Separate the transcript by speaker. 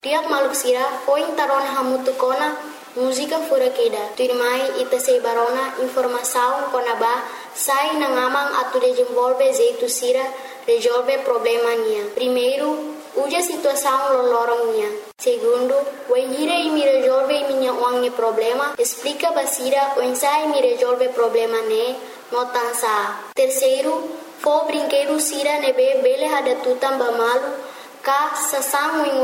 Speaker 1: Riak maluk sira foi tarona hamutukona música fura queda. Tuirmai ita sei barona informação konaba sai na ngamang atu desenvolve jeito sira resolve problema nia. Primeiro, uja situação lolorong nia. Segundo, o hira e me resolve minha uang problema, explica basira o ensai me resolve problema ne, notansa. Terceiro, fo brinquedo sira nebe bele hada tutam bamalu, ka sasang